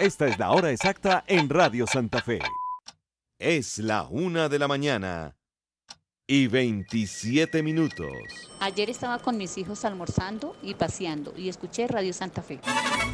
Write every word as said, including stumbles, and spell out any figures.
Esta es la hora exacta en Radio Santa Fe. Es la una de la mañana y veintisiete minutos. Ayer estaba con mis hijos almorzando y paseando y escuché Radio Santa Fe.